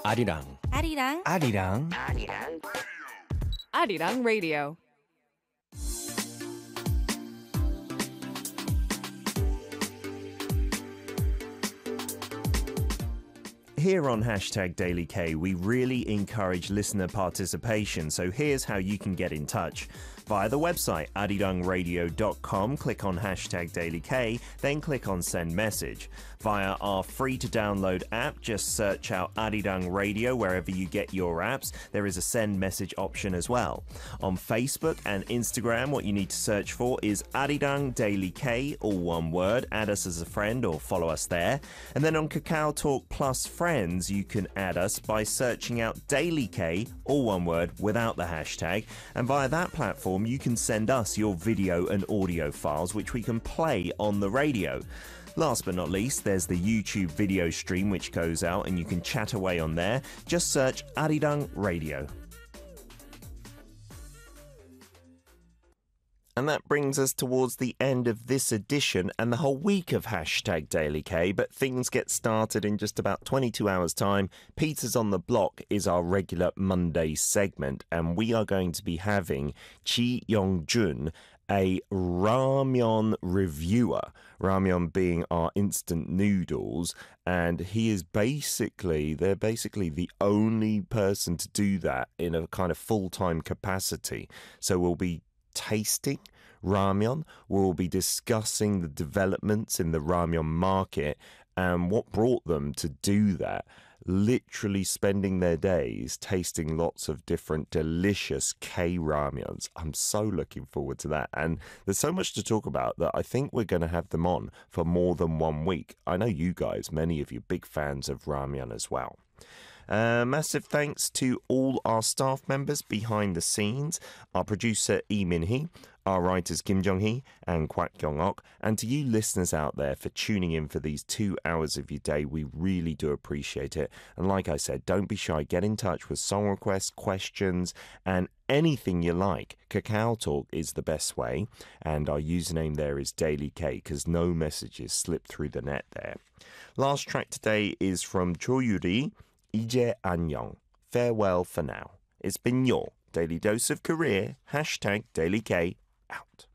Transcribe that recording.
아리랑 아리랑 아리랑 아리랑 Radio. Here on Hashtag Daily K, we really encourage listener participation. So here's how you can get in touch. Via the website, arirangradio.com, click on Hashtag Daily K, then click on Send Message. Via our free-to-download app, just search out Arirang Radio wherever you get your apps. There is a Send Message option as well. On Facebook and Instagram, what you need to search for is Arirang Daily K, all one word. Add us as a friend or follow us there. And then on Kakao Talk Plus Friends, you can add us by searching out Daily K, all one word, without the hashtag. And via that platform, you can send us your video and audio files, which we can play on the radio. Last but not least, there's the YouTube video stream, which goes out and you can chat away on there. Just search Arirang Radio. And that brings us towards the end of this edition and the whole week of Hashtag Daily K, but things get started in just about 22 hours' time. Peter's on the Block is our regular Monday segment, and we are going to be having Chi Yong-jun, a ramyeon reviewer, ramyeon being our instant noodles, and they're basically the only person to do that in a kind of full-time capacity. So we'll be tasting ramyeon, we'll be discussing the developments in the ramyeon market and what brought them to do that, literally spending their days tasting lots of different delicious K-ramyeons. I'm so looking forward to that, and there's so much to talk about that I think we're going to have them on for more than 1 week. I know you guys, many of you, big fans of ramyeon as well. Massive thanks to all our staff members behind the scenes, our producer Lee Min-hee, our writers Kim Jong-hee and Kwak Kyung-ok, and to you listeners out there for tuning in for these 2 hours of your day. We really do appreciate it. And like I said, don't be shy. Get in touch with song requests, questions, and anything you like. Kakao Talk is the best way, and our username there is Daily K, because no messages slip through the net there. Last track today is from Cho Yuri, 이제 안녕. Farewell for now. It's been your Daily Dose of Korea. Hashtag Daily K out.